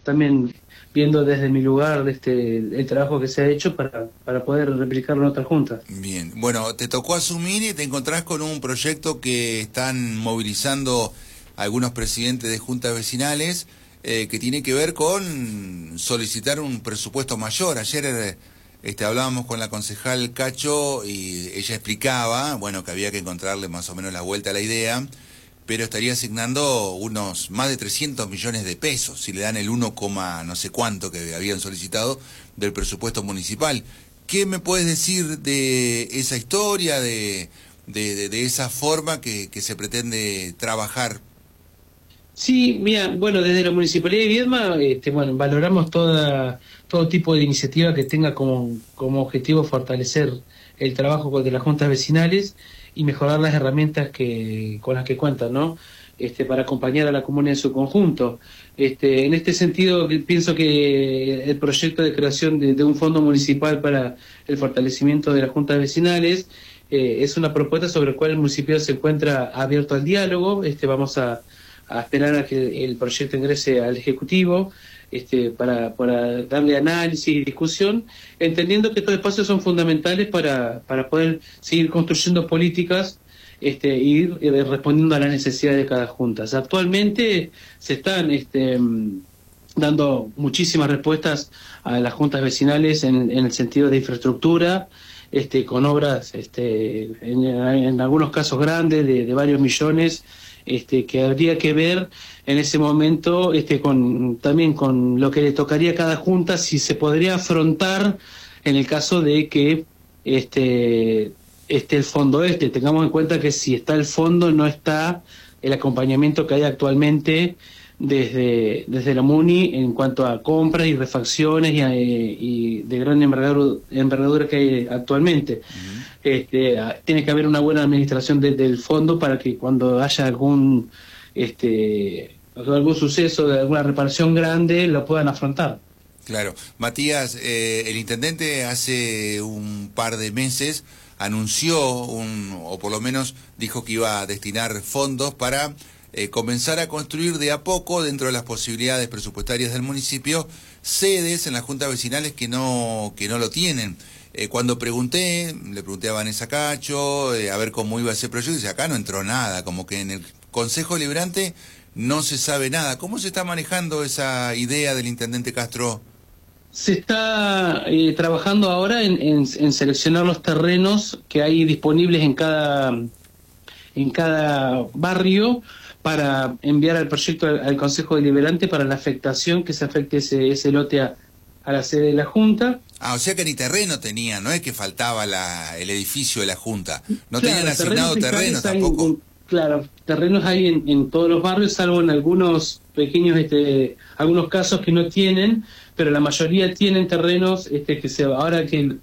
también viendo desde mi lugar el trabajo que se ha hecho para poder replicarlo en otras juntas. Bien, bueno, te tocó asumir y te encontrás con un proyecto que están movilizando algunos presidentes de juntas vecinales, que tiene que ver con solicitar un presupuesto mayor. Ayer hablábamos con la concejal Cacho y ella explicaba, bueno, que había que encontrarle más o menos la vuelta a la idea, pero estaría asignando unos más de 300 millones de pesos, si le dan el 1, no sé cuánto que habían solicitado del presupuesto municipal. ¿Qué me puedes decir de esa historia, de esa forma que se pretende trabajar? Sí, mira, bueno, desde la Municipalidad de Viedma, bueno, valoramos todo tipo de iniciativa que tenga como objetivo fortalecer el trabajo de las juntas vecinales y mejorar las herramientas con las que cuentan, ¿no? Para acompañar a la comuna en su conjunto. En este sentido, pienso que el proyecto de creación de un fondo municipal para el fortalecimiento de las juntas vecinales es una propuesta sobre la cual el municipio se encuentra abierto al diálogo. Vamos a esperar a que el proyecto ingrese al Ejecutivo para darle análisis y discusión, entendiendo que estos espacios son fundamentales para poder seguir construyendo políticas e ir respondiendo a las necesidades de cada junta. Actualmente se están dando muchísimas respuestas a las juntas vecinales en el sentido de infraestructura, con obras en algunos casos grandes de varios millones, que habría que ver en ese momento también con lo que le tocaría a cada junta, si se podría afrontar en el caso de que el fondo tengamos en cuenta que si está el fondo no está el acompañamiento que hay actualmente desde la MUNI en cuanto a compras y refacciones y de gran envergadura que hay actualmente. Tiene que haber una buena administración del fondo para que cuando haya algún suceso de alguna reparación grande lo puedan afrontar. Claro. Matías, el intendente hace un par de meses anunció, o por lo menos dijo que iba a destinar fondos para comenzar a construir de a poco, dentro de las posibilidades presupuestarias del municipio, sedes en las juntas vecinales que no lo tienen. Cuando le pregunté a Vanessa Cacho a ver cómo iba ese proyecto, y dice, acá no entró nada, como que en el Consejo Deliberante no se sabe nada. ¿Cómo se está manejando esa idea del intendente Castro? Se está trabajando ahora en seleccionar los terrenos que hay disponibles en cada barrio para enviar el proyecto al Consejo Deliberante para la afectación, que se afecte ese lote a la sede de la Junta. O sea que ni terreno tenía, no es que faltaba el edificio de la Junta. No Claro, tenían asignado terrenos tampoco. Claro, terrenos hay en todos los barrios, salvo en algunos pequeños, algunos casos que no tienen, pero la mayoría tienen terrenos ahora que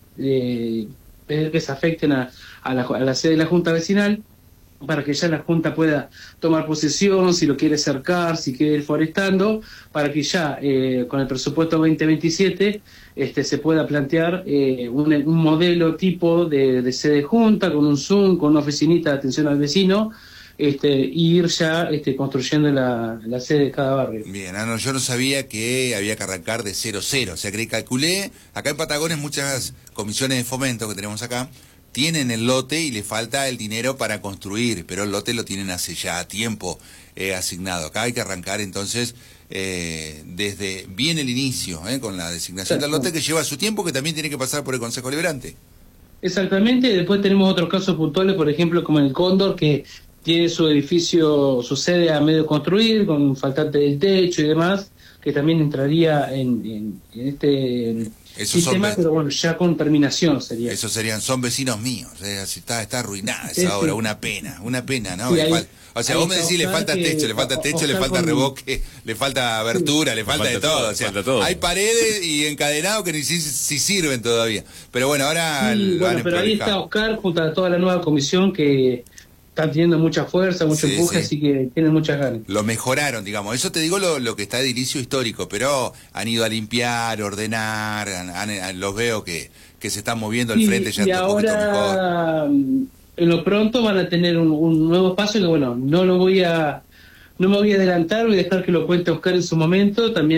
se afecten a la sede de la Junta Vecinal, para que ya la Junta pueda tomar posesión, si lo quiere cercar, si quiere ir forestando, para que ya con el presupuesto 2027 se pueda plantear un modelo tipo de sede junta, con un Zoom, con una oficinita de atención al vecino, y ir ya construyendo la sede de cada barrio. Bien, yo no sabía que había que arrancar de 0 0, o sea que calculé, acá en Patagones muchas comisiones de fomento que tenemos acá, tienen el lote y le falta el dinero para construir, pero el lote lo tienen hace ya tiempo asignado. Acá hay que arrancar entonces desde bien el inicio, con la designación del lote, que lleva su tiempo, que también tiene que pasar por el Consejo Deliberante. Exactamente. Después tenemos otros casos puntuales, por ejemplo, como en el Cóndor, que tiene su edificio, su sede a medio construir, con faltante del techo y demás, que también entraría en este sistema, pero bueno, ya con terminación sería. Esos son vecinos míos, está arruinada esa obra, una pena, ¿no? Sí, o sea, vos me decís, le falta techo, le falta revoque, le falta abertura, le falta de todo, o sea, hay paredes y encadenados que ni si sirven todavía. Pero bueno, ahora pero ahí está Oscar junto a toda la nueva comisión que están teniendo mucha fuerza, mucho empuje, así que tienen muchas ganas. Lo mejoraron, digamos. Eso te digo lo que está de inicio histórico, pero han ido a limpiar, ordenar, los veo que se están moviendo al frente ya. Y ahora, en lo pronto van a tener un nuevo espacio que, bueno, no me voy a adelantar, voy a dejar que lo cuente Oscar en su momento. También